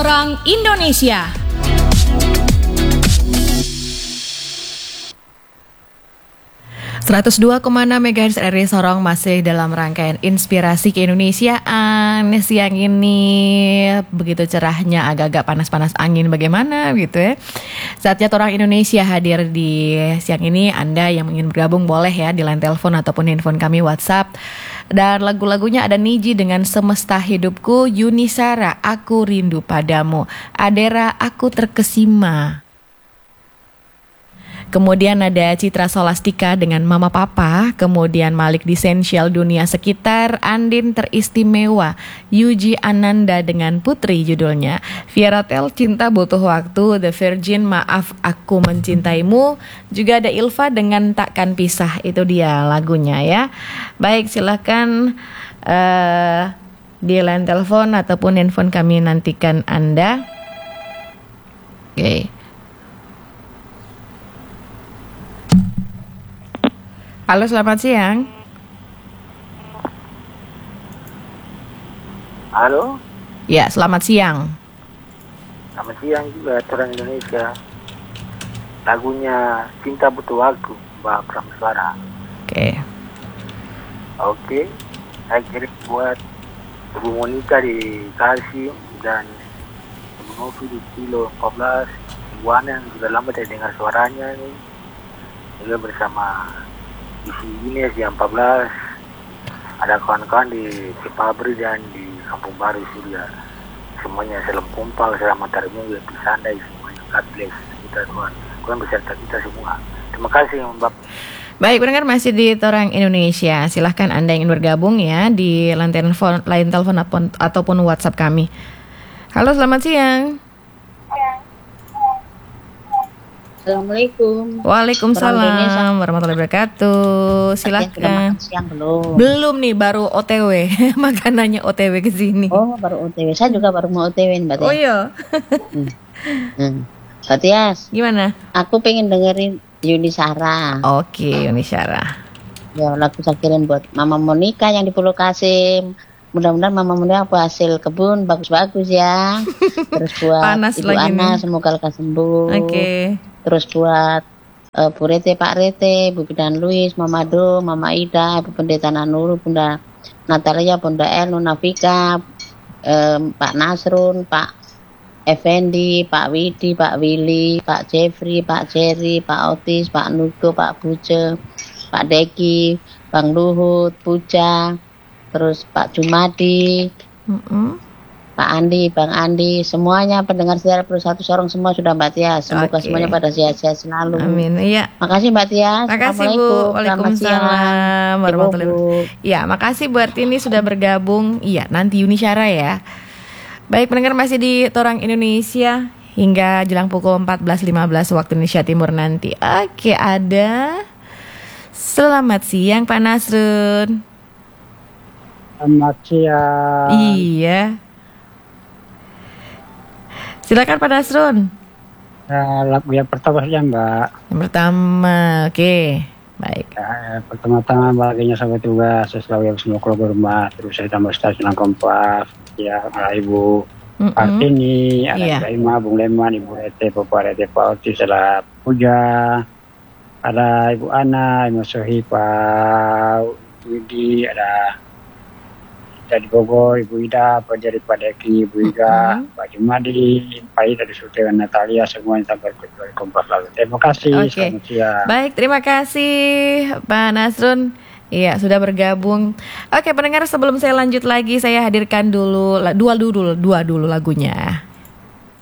Sorong Indonesia. ...102,6 MHz RRI Sorong masih dalam rangkaian Inspirasi Keindonesiaan. Siang ini begitu cerahnya, agak-agak panas-panas angin bagaimana gitu ya. Saatnya Orang Indonesia hadir di siang ini. Anda yang ingin bergabung boleh ya di line telepon ataupun handphone kami WhatsApp. Dan lagu-lagunya ada Niji dengan Semesta Hidupku, Yunisara, Aku Rindu Padamu, Adera, Aku Terkesima. Kemudian ada Citra Solastika dengan Mama Papa. Kemudian Malik Dissensial, Dunia Sekitar. Andin Teristimewa, Yuji Ananda dengan Putri judulnya. Vieratel, Cinta Butuh Waktu. The Virgin, Maaf Aku Mencintaimu. Juga ada Ilva dengan Takkan Pisah. Itu dia lagunya ya. Baik, silakan di line telepon ataupun handphone kami nantikan Anda. Oke. Halo, selamat siang. Halo. Ya, selamat siang. Selamat siang juga Orang Indonesia. Lagunya Cinta Butuh Waktu, Mbak Prameswara. Oke. Saya kirim buat Ibu Monica di Kalsim dan Ibu Novi di Kilo 14. Ibu Ana yang sudah lama saya dengar suaranya nih. Juga bersama di sini yang 14, ada kawan-kawan di Cipabri dan di Kampung Baru Surya. Semuanya salam kumpal, selamat hari Minggu, Pisandai semuanya. God bless kita Tuhan beserta kita semua. Terima kasih Mbak. Baik, pendengar masih di Orang Indonesia. Silahkan Anda yang ingin bergabung ya di line telepon ataupun WhatsApp kami. Halo, selamat siang. Assalamualaikum. Waalaikumsalam warahmatullahi wabarakatuh. Silakan. Siang belum? Belum nih, baru OTW. Makanannya OTW ke sini. Oh, baru OTW. Saya juga baru mau OTW nih, Mbak Tias. Oh iya. Mbak Tias. Gimana? Aku pengen dengerin Yunisara. Oke, Yunisara. Ya, lagu saya kirim buat Mama Monica yang di Pulau Kasim. Mudah-mudahan Mama Monica hasil kebun bagus-bagus ya. Terus buat panas Ibu Ana, semoga lekas sembuh. Oke. Terus buat Bu Rete, Pak Rete, Bu Bidan Luis, Mama Do, Mama Ida, Bu Pendeta Nanuru, Bunda Natalia, Bunda El, Nuna Vika, Pak Nasrun, Pak Effendi, Pak Widi, Pak Willy, Pak Jeffrey, Pak Jerry, Pak Otis, Pak Nugo, Pak Buce, Pak Deki, Bang Luhut, Puja, terus Pak Jumadi, Pak Andi, Bang Andi, semuanya pendengar setia Satu Sorong semua sudah Mbak Tias. Semoga semuanya pada sehat-sehat selalu. Amin. Iya. Makasih Mbak Tias. Makasih Bu. Waalaikumsalam warahmatullahi wabarakatuh. Ya, makasih buat ini sudah bergabung. Iya, nanti Yunisara ya. Baik, pendengar masih di Orang Indonesia hingga jelang pukul 14.15 waktu Indonesia Timur nanti. Oke, ada. Selamat siang Pak Nasrun. Selamat siang. Iya. Silakan Pak Nasrun. Lagu yang pertama saja Mbak. Yang pertama, oke. Baik. Pertama-tama bahagianya sahabat tugas, selalu yang semua keluarga rumah, terus saya tambah stasiun kompas, ya ada Ibu Kartini, ada Ibu Ima, Bung Leman, Ibu Rete, Bapak Rete, Pak Otis, ada Puja, ada Ibu Ana, Ibu Sohi, Pak Widi, ada dari Bogor, Ibu Ida, Pak Jari, Pak Deki, Ibu Iga, Pak Jumadi, Pak Ida, dari Sultan Natalia, semuanya sampai kecuali kompas lalu. Terima kasih, selamat siang. Baik, terima kasih Pak Nasrun. Iya, sudah bergabung. Oke, pendengar, sebelum saya lanjut lagi, saya hadirkan dulu dua dulu lagunya.